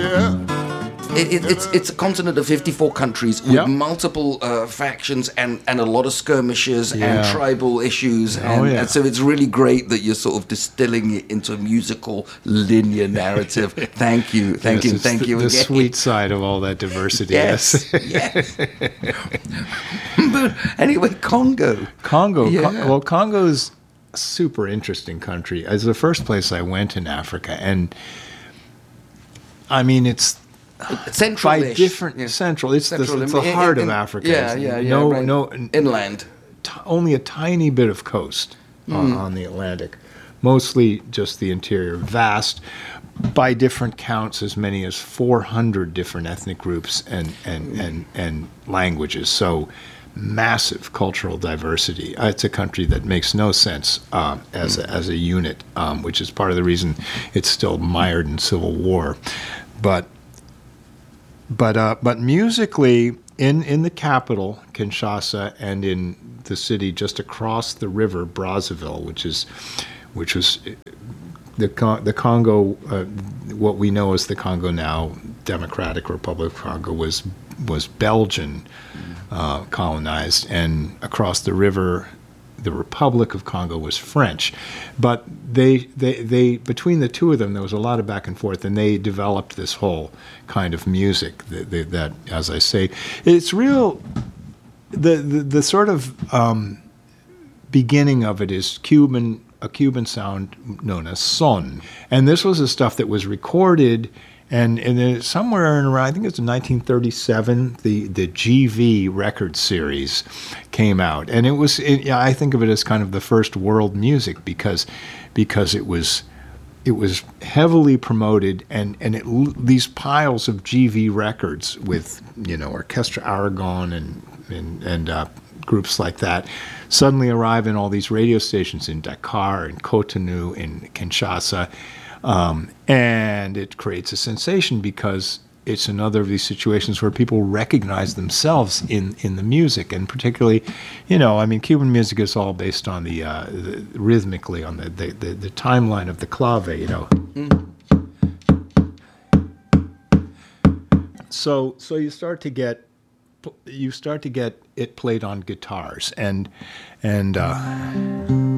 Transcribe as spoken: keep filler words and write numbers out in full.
yeah. It, it, it's it's a continent of fifty-four countries with Yep. multiple uh, factions and, and a lot of skirmishes Yeah. and tribal issues. Oh, And, yeah. and so it's really great that you're sort of distilling it into a musical linear narrative. Thank you. Thank Yes, you. it's Thank the, you the again. sweet side of all that diversity. Yes. Yes. But anyway, Congo. Congo. Yeah. Con- well, Congo's a super interesting country. It's the first place I went in Africa, and I mean, it's Central by different central. It's the, Central, it's the in- heart in- of Africa. Yeah, It's yeah, yeah. No, right. no, Inland. t- only a tiny bit of coast on, on the Atlantic. Mostly just the interior. Vast, by different counts, as many as four hundred different ethnic groups and and and and languages. So. Massive cultural diversity. Uh, It's a country that makes no sense uh, as a, as a unit, um, which is part of the reason it's still mired in civil war. But but uh, but musically, in in the capital, Kinshasa, and in the city just across the river, Brazzaville, which is which was the Con- the Congo, uh, what we know as the Congo now, Democratic Republic of Congo, was was Belgian uh, colonized, and across the river, the Republic of Congo was French. But they they they between the two of them, there was a lot of back and forth, and they developed this whole kind of music that, that, that as I say, it's real. The the, the sort of um, beginning of it is Cuban. A Cuban sound known as son. And this was the stuff that was recorded, and, and then somewhere in around, I think it's in nineteen thirty-seven, the, the G V record series came out. And it was, it, yeah, I think of it as kind of the first world music because because it was it was heavily promoted, and, and it, these piles of G V records with, you know, Orchestra Aragon and, and, and uh, groups like that suddenly arrive in all these radio stations in Dakar and Cotonou and Kinshasa, um, and it creates a sensation because it's another of these situations where people recognize themselves in, in the music, and particularly, you know, I mean, Cuban music is all based on the, uh, the rhythmically on the, the, the, the timeline of the clave, you know. Mm. So so you start to get you start to get it played on guitars, and and uh,